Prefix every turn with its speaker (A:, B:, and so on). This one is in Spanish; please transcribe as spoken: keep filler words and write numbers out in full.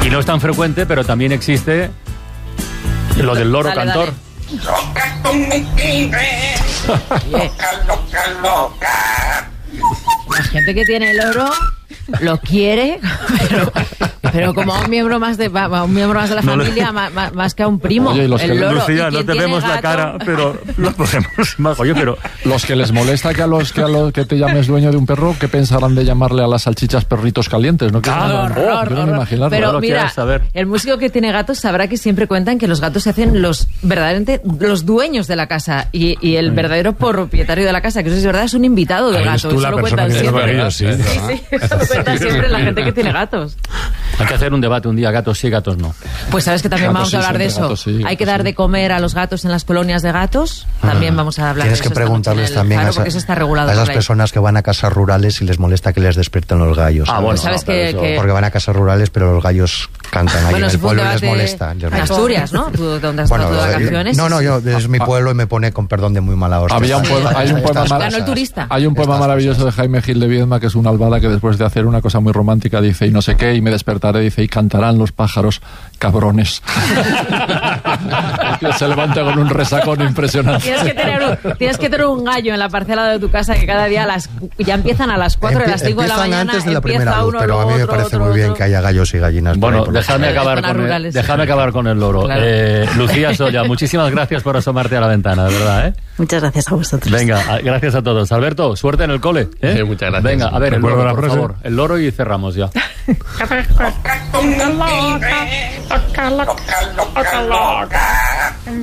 A: no es tan frecuente, pero también existe lo del loro
B: dale,
A: cantor.
B: Dale.
C: Loca, tú me quieres. Loca, loca, loca.
B: La gente que tiene el loro lo quiere, pero, pero como a un miembro más de a un miembro más de la
A: No le-
B: familia, más, más- más que a un primo.
D: Oye, y los que-
B: el loro.
A: Lucía,
B: ¿Y
A: no
B: quién
A: te
B: tiene
A: vemos la
B: gato?
A: cara, pero lo podemos imaginar. Oye, pero
D: Los que les molesta que a los que a los que te llames dueño de un perro, ¿qué pensarán de llamarle a las salchichas perritos calientes? No quieren,
A: Ah,
D: no,
A: horror,
D: quieren
B: horror.
D: imaginarlo.
B: Pero
A: No lo
B: mira,
A: quieras saber.
B: el músico que tiene gatos sabrá que siempre cuentan que los gatos se hacen los verdaderamente los dueños de la casa y, y el verdadero propietario de la casa, que eso es verdad, es un invitado de
E: Eres
B: gato.
E: tú
B: Eso
E: la
B: lo
E: persona
B: cuentan
E: que lleva
B: siempre.
E: ellos, sí.
B: Sí, sí, eso lo cuentan siempre la gente que tiene gatos.
A: hay que hacer un debate un día, gatos sí, gatos no.
B: Pues sabes que también
D: Gatos
B: vamos a
D: sí,
B: hablar de
D: siempre
B: eso.
D: gatos sí,
B: Hay
D: gatos
B: que dar
D: sí.
B: de comer a los gatos en las colonias de gatos. También vamos a hablar
F: Tienes
B: de
F: que
B: eso esta noche
F: preguntarles
B: en el
F: también a,
B: Faro,
F: esa-
B: porque eso está regulado
F: a
B: por
F: esas
B: ley.
F: personas que van a casas rurales si les molesta que les despierten los gallos.
A: Ah,
F: ¿sabes?
A: bueno,
B: sabes
A: no, pero
B: que-
A: eso-
B: que-
F: Porque van a casas rurales, pero los gallos cantan ahí
B: Bueno,
F: en
B: eso
F: el
B: fue un
F: pueblo y les
B: debate
F: molesta. les
B: en
F: molesta.
B: Asturias, ¿no? Tú, donde has
F: Bueno,
B: estado tú de
F: eh,
B: vacaciones.
F: no, no, yo es mi
D: Ah,
F: pueblo y me pone con perdón de muy mala hostia.
D: Había un
F: Estas-
D: poema- hay un
F: estas
D: poema
F: cosas.
B: Ganó el turista.
D: Hay un poema
F: Estas
D: maravilloso de Jaime Gil de Viedma, que es una albada que después de hacer una cosa muy romántica dice y no sé qué, y me despertaré, dice, y cantarán los pájaros, cabrones. Que se levanta con un resacón impresionante.
B: Tienes que, tener un, tienes que tener un gallo en la parcela de tu casa que cada día a las, ya empiezan a las cuatro, a las cinco de la
F: Empiezan
B: mañana.
F: antes de la
B: empieza
F: primera luz,
B: uno,
F: pero a mí
B: luego
F: me
B: otro,
F: parece
B: otro,
F: muy bien
B: otro.
F: que haya gallos y gallinas. por ahí
A: Bueno,
F: por los
A: déjame
B: zonas
A: acabar, con el,
B: rurales.
A: déjame acabar con el loro.
B: Claro.
A: Eh, Lucía Solla, muchísimas gracias por asomarte a la ventana, de verdad, ¿eh?
G: Muchas gracias a vosotros.
A: Venga, a- gracias a todos. Alberto, suerte en el cole. ¿eh?
E: Sí, muchas gracias.
A: Venga, a ver, el
E: ¿Recuerdo
A: loro,
E: la
A: por
E: frase?
A: favor. El loro y cerramos ya.
C: Loca, tú me quieres. Loca, loca, loca, loca.